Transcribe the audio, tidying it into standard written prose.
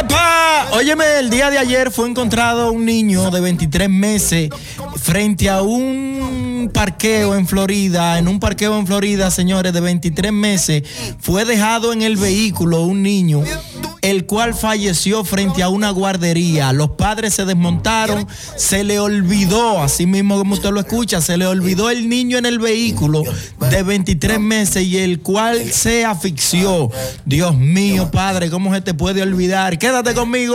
papá! Óyeme, el día de ayer fue encontrado un niño de 23 meses frente a un parqueo en Florida. En un parqueo en Florida, señores, de 23 meses, fue dejado en el vehículo un niño, el cual falleció frente a una guardería. Los padres se desmontaron, se le olvidó, así mismo como usted lo escucha, se le olvidó el niño en el vehículo de 23 meses y el cual se asfixió. Dios mío, padre, ¿cómo se te puede olvidar? Quédate conmigo.